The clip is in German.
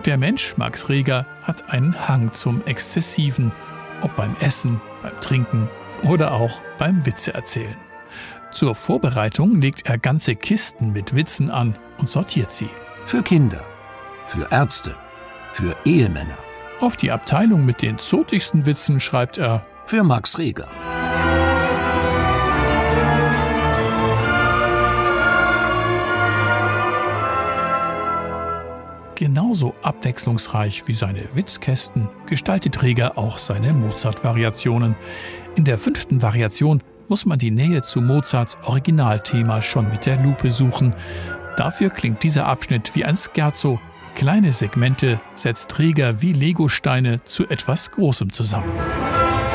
Der Mensch, Max Reger, hat einen Hang zum Exzessiven, ob beim Essen, beim Trinken oder auch beim Witze erzählen. Zur Vorbereitung legt er ganze Kisten mit Witzen an und sortiert sie. Für Kinder, für Ärzte, für Ehemänner. Auf die Abteilung mit den zotigsten Witzen schreibt er: Für Max Reger. Genauso abwechslungsreich wie seine Witzkästen gestaltet Reger auch seine Mozart-Variationen. In der 5. Variation muss man die Nähe zu Mozarts Originalthema schon mit der Lupe suchen. Dafür klingt dieser Abschnitt wie ein Scherzo. Kleine Segmente setzt Reger wie Legosteine zu etwas Großem zusammen.